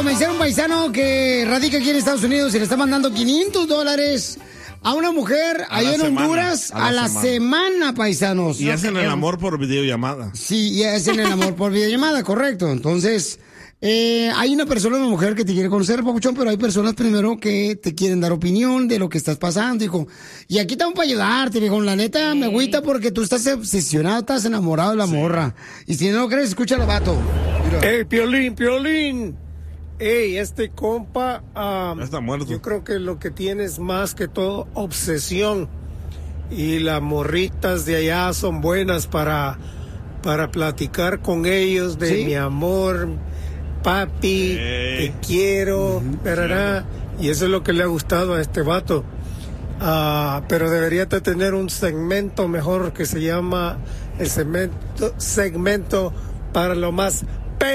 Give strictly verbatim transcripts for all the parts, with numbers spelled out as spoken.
convencer a un paisano que radica aquí en Estados Unidos y le está mandando quinientos dólares a una mujer A allá la en semana, Honduras a la a la semana. semana, paisanos. Y hacen el amor por videollamada. Sí, y hacen el amor por videollamada, correcto. Entonces, eh, hay una persona, una mujer que te quiere conocer, papuchón, pero hay personas primero que te quieren dar opinión de lo que estás pasando, hijo. Y aquí estamos para ayudarte, viejo. La neta, me agüita porque tú estás obsesionado, estás enamorado de la morra. Y si no lo crees, escúchalo, vato. Mira. ¡Ey, Piolín, Piolín! ¡Ey, este compa! ah, Ya está muerto. Yo creo que lo que tiene es más que todo obsesión. Y las morritas de allá son buenas para, para platicar con ellos de ¿Sí? mi amor, papi, Ey. te quiero, tarará. Y eso es lo que le ha gustado a este vato. Ah, pero debería de tener un segmento mejor que se llama el segmento, segmento para lo más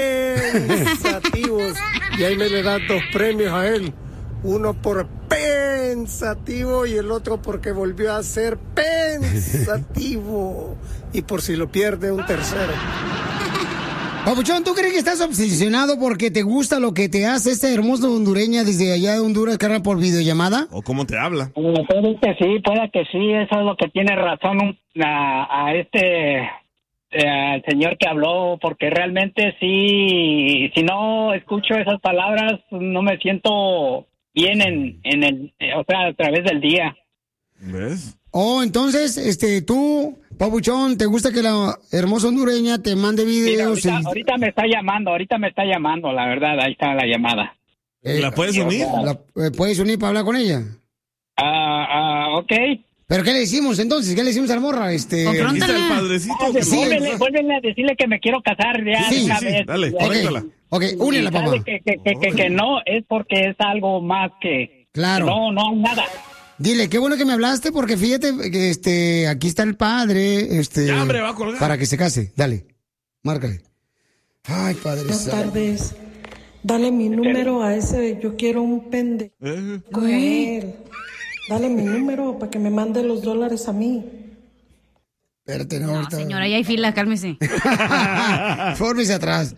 pensativos. Y ahí me le dan dos premios a él. Uno por pensativo y el otro porque volvió a ser pensativo. Y por si lo pierde, un tercero. Papuchón, ¿tú crees que estás obsesionado porque te gusta lo que te hace esta hermosa hondureña desde allá de Honduras, carnal, por videollamada? ¿O cómo te habla? Puede que sí, puede que sí, eso es lo que tiene razón un- a, a este eh, al señor que habló, porque realmente sí, si no escucho esas palabras, no me siento bien en, en el, eh, o sea, a través del día. ¿Ves? Oh, entonces, este, tú, Papuchón, ¿te gusta que la hermosa hondureña te mande Mira, videos? ahorita, y- ahorita me está llamando, ahorita me está llamando, la verdad, ahí está la llamada. eh, ¿La puedes unir? la- eh, ¿Puedes unir para hablar con ella? Ah, ah, ok. ¿Pero qué le decimos entonces? ¿Qué le decimos a la morra? Este... Aquí está el Confróntala. padrecito. que Sí, no- Vuélvele, vuélvele a decirle que me quiero casar ya Sí, de una sí, vez. dale, Y- conéctala. Ok, únela, y papá. sabe Que, que, que, que, que no, es porque es algo más que... Claro. que No, no hay nada. Dile, qué bueno que me hablaste porque fíjate que este, aquí está el padre, este... Ya, hombre, va a colgar. Para que se case. Dale, márcale. Ay, Padre Buenas santo. tardes. Dale mi número a ese. Yo quiero un pendejo Eh, como él. Dale mi número para que me mande los dólares a mí. Espérate, no, No, ahorita- señora, ya hay fila, cálmese. Fórmese atrás.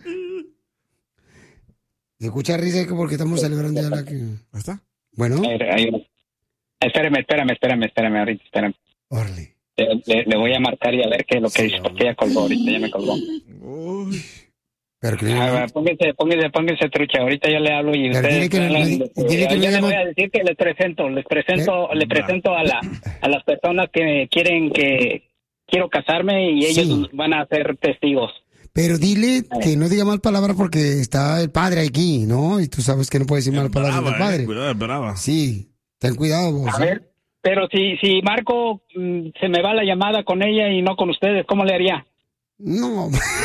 Se escucha risa que porque estamos celebrando ya la que... ¿ahí está? Bueno, Ahí- ahí- Espérame, espérame, espérame, espérame, ahorita, espérame. órale. Le, le- le voy a marcar y a ver qué es lo que dice, porque ya colgó, ahorita ya me colgó. Uy. Pero que A ver, póngase, póngase, póngase trucha, ahorita yo le hablo y Pero ustedes... dile que- hablan dile- de- dile que yo no le llama- voy a decir que les presento, les presento, le presento a, la, a las personas que quieren que... Quiero casarme y ellos Sí. van a ser testigos. Pero dile que no diga mal palabra porque está el padre aquí, ¿no? Y tú sabes que no puedes decir mal palabras del Brava, eh, padre. cuidado, es brava. Sí, ten cuidado vos. A ¿eh? ver, pero si, si Marco mm, se me va la llamada con ella y no con ustedes, ¿cómo le haría? No.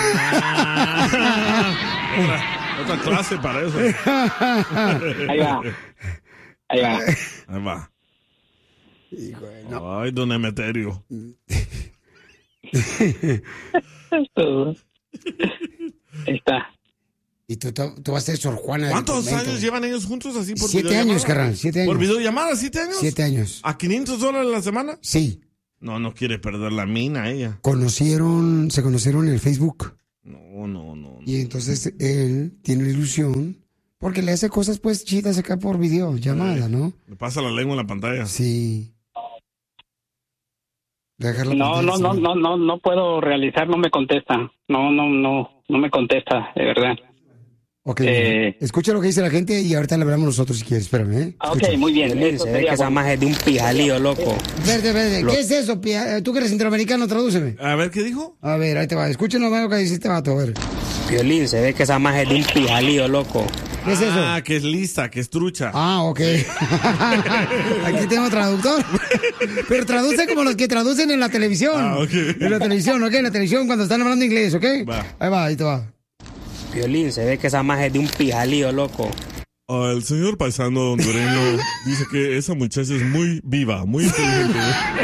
otra, otra clase para eso. Ahí va. Ahí va. Ahí va. Hijo de- no. Ay, don Emeterio. Ahí está. Y tú, tú, tú vas a ser Sor Juana. del ¿Cuántos convento. años llevan ellos juntos así por Siete videollamada? años, carnal, siete años. ¿Por videollamada? ¿Siete años? Siete años. ¿A quinientos dólares la semana? Sí. No, no quiere perder la mina ella. Conocieron, se conocieron en el Facebook. No, no, no. no. Y entonces él tiene la ilusión porque le hace cosas pues chidas acá por videollamada, ¿no? Le pasa la lengua en la pantalla. Sí. Dejar la No, pantalla no, no, encima. no, no, no puedo realizar, no me contesta. No, no, no, no me contesta, de verdad. Ok, Eh. escucha lo que dice la gente y ahorita le hablamos nosotros si quieres, espérame, ¿eh? Ah, ok, Escucha. muy bien. Eso Se ve sería que esa bueno. magia es de un pijalío, loco. Espérate, espérate, ¿qué es eso? pia- Tú que eres centroamericano, tradúceme. A ver, ¿qué dijo? A ver, ahí te va, escucha nomás lo que dice este vato, a ver. Violín, se ve que esa magia es de un pijalío, loco. ¿Qué es eso? Ah, que es lista, que es trucha. Ah, ok. Aquí tengo traductor. Pero traduce como los que traducen en la televisión. Ah, ok. En la televisión, ¿ok? En la televisión cuando están hablando inglés, ¿ok? Va. Ahí va, ahí te va. Violín, se ve que esa magia es de un pijalío, loco. Ah, el señor paisano hondureño dice que esa muchacha es muy viva, muy inteligente.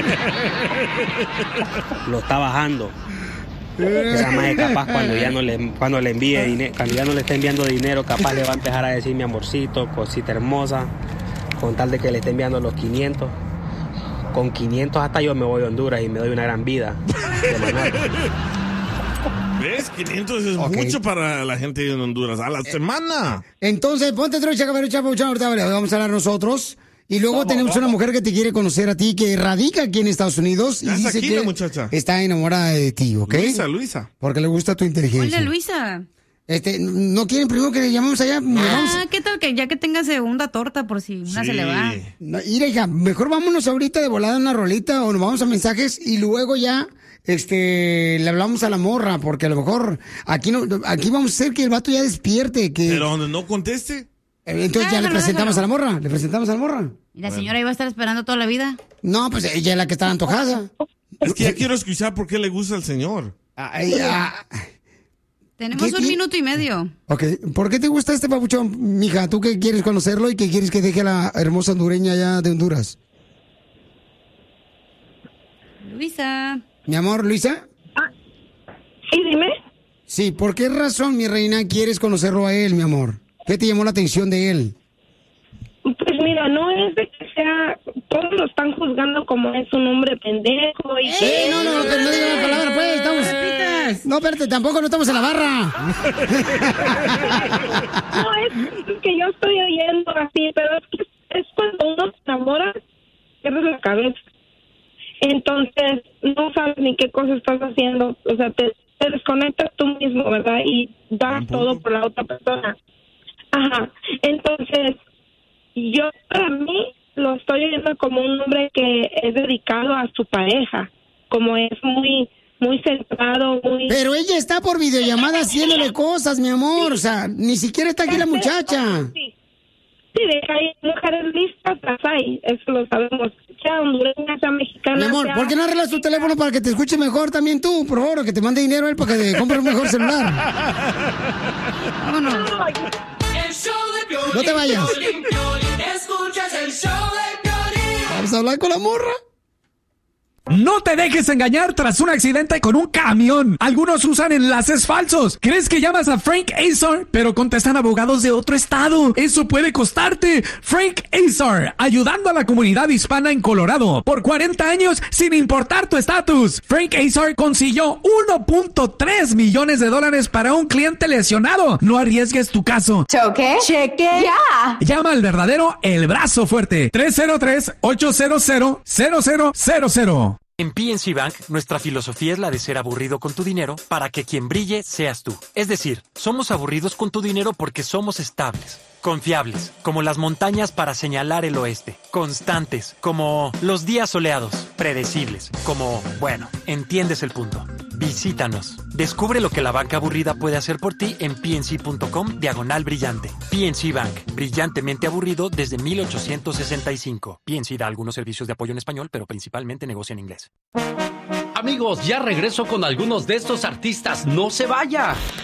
Lo está bajando. Esa magia capaz cuando ya no le, cuando le envíe dinero, cuando ya no le esté enviando dinero, capaz le va a empezar a decir mi amorcito, cosita hermosa, con tal de que le esté enviando los quinientos. Con quinientos hasta yo me voy a Honduras y me doy una gran vida de Manhattan. ¿Ves? quinientos es Ok. mucho para la gente en Honduras. A la semana. Entonces, ponte trucha, caperucha, papuchón. Ahorita le vamos a hablar nosotros. Y luego Vamos, tenemos vamos. una mujer que te quiere conocer a ti, que radica aquí en Estados Unidos. Y Ya está dice aquí que la muchacha. está enamorada de ti, ¿ok? Luisa, Luisa. Porque le gusta tu inteligencia. Hola, Luisa. Este, ¿no quieren primero que le llamemos allá? ¿Le vamos? Ah, ¿qué tal que ya que tenga segunda torta por si una se le va? No, mira, hija, mejor vámonos ahorita de volada a una rolita o nos vamos a mensajes y luego ya este le hablamos a la morra, porque a lo mejor aquí no aquí vamos a hacer que el vato ya despierte, que Pero donde no conteste. entonces ya le Déjalo, presentamos déjalo. a la morra, le presentamos a la morra. ¿Y la señora iba a estar esperando toda la vida? No, pues ella es la que está antojada. Es que ya quiero escuchar por qué le gusta al señor. Ay, ah, Tenemos ¿Qué un ti- minuto y medio. ok, ¿por qué te gusta este papuchón, mija? ¿Tú que quieres conocerlo y que quieres que deje a la hermosa hondureña allá de Honduras? Luisa. Mi amor, Luisa. Sí, dime. Sí, ¿por qué razón, mi reina, quieres conocerlo a él, mi amor? ¿Qué te llamó la atención de él? Pues mira, no es de que sea, todos lo están juzgando como es un hombre pendejo y Sí, no, no, pero no digas la palabra, pues, estamos... No, espérate, tampoco no estamos en la barra. no es que yo estoy oyendo así, pero es que es cuando uno se enamora, pierdes la cabeza. Entonces, no sabes ni qué cosa estás haciendo, o sea, te, te desconectas tú mismo, ¿verdad? Y das todo por la otra persona. Ajá, entonces, yo para mí lo estoy viendo como un hombre que es dedicado a su pareja, como es muy muy centrado, muy... Pero ella está por videollamada haciéndole cosas, mi amor, o sea, ni siquiera está aquí la muchacha. Sí, sí, de que hay mujeres listas, las hay, eso lo sabemos, sea hondureña, sea mexicana, Mi amor, sea... ¿por qué no arreglas tu teléfono para que te escuche mejor también tú, por favor, que te mande dinero él para que te compre un mejor celular? Vámonos. No te vayas. Escuchas el show de Piolín. Vamos a hablar con la morra. No te dejes engañar tras un accidente con un camión. Algunos usan enlaces falsos. ¿Crees que llamas a Frank Azar, pero contestan abogados de otro estado? Eso puede costarte. Frank Azar, ayudando a la comunidad hispana en Colorado por cuarenta años sin importar tu estatus. Frank Azar consiguió uno punto tres millones de dólares para un cliente lesionado. No arriesgues tu caso. ¿Choque? Cheque. Ya. Llama al verdadero El Brazo Fuerte. tres cero tres, ocho cero cero, cero cero cero cero. En P N C Bank, nuestra filosofía es la de ser aburrido con tu dinero para que quien brille seas tú. Es decir, somos aburridos con tu dinero porque somos estables, confiables, como las montañas para señalar el oeste, constantes, como los días soleados, predecibles, como, bueno, entiendes el punto. Visítanos. Descubre lo que la banca aburrida puede hacer por ti en pnc.com diagonal brillante. P N C Bank, brillantemente aburrido desde mil ochocientos sesenta y cinco. P N C da algunos servicios de apoyo en español, pero principalmente negocia en inglés. Amigos, ya regreso con algunos de estos artistas. ¡No se vaya!